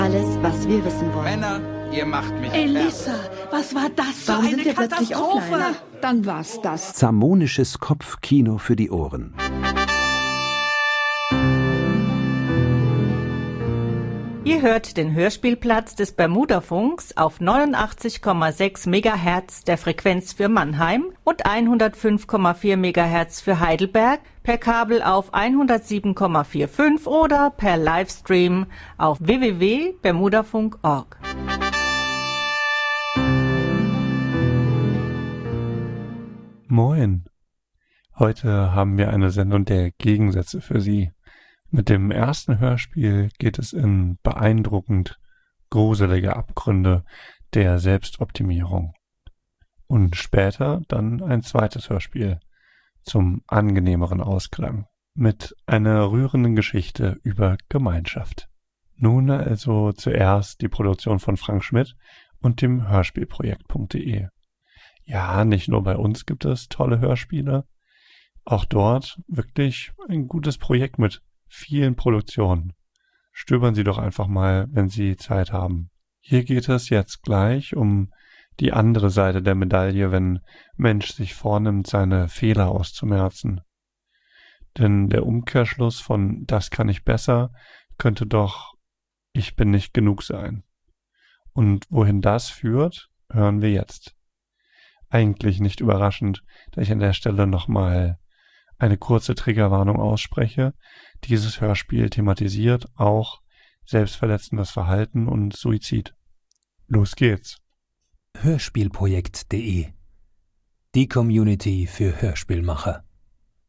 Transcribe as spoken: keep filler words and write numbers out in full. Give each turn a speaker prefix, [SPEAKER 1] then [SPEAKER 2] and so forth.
[SPEAKER 1] Alles, was wir wissen wollen.
[SPEAKER 2] Männer, ihr macht mich
[SPEAKER 3] Elissa, was war das für
[SPEAKER 1] Warum
[SPEAKER 3] eine
[SPEAKER 1] sind wir plötzlich
[SPEAKER 3] Katastrophe?
[SPEAKER 1] offline?
[SPEAKER 3] Dann war's das.
[SPEAKER 4] Zamonisches Kopfkino für die Ohren.
[SPEAKER 5] Ihr hört den Hörspielplatz des Bermudafunks auf neunundachtzig Komma sechs Megahertz der Frequenz für Mannheim und hundertfünf Komma vier Megahertz für Heidelberg, per Kabel auf hundertsieben Komma fünfundvierzig oder per Livestream auf w w w punkt bermudafunk punkt org.
[SPEAKER 6] Moin! Heute haben wir eine Sendung der Gegensätze für Sie. Mit dem ersten Hörspiel geht es in beeindruckend gruselige Abgründe der Selbstoptimierung. Und später dann ein zweites Hörspiel zum angenehmeren Ausklang mit einer rührenden Geschichte über Gemeinschaft. Nun also zuerst die Produktion von Frank Schmidt und dem Hörspielprojekt punkt de. Ja, nicht nur bei uns gibt es tolle Hörspiele, auch dort wirklich ein gutes Projekt mit vielen Produktionen. Stöbern Sie doch einfach mal, wenn Sie Zeit haben. Hier geht es jetzt gleich um die andere Seite der Medaille, wenn Mensch sich vornimmt, seine Fehler auszumerzen. Denn der Umkehrschluss von das kann ich besser könnte doch ich bin nicht genug sein. Und wohin das führt, hören wir jetzt. Eigentlich nicht überraschend, da ich an der Stelle nochmal eine kurze Triggerwarnung ausspreche. Dieses Hörspiel thematisiert auch selbstverletzendes Verhalten und Suizid. Los geht's.
[SPEAKER 4] Hörspielprojekt punkt de. Die Community für Hörspielmacher.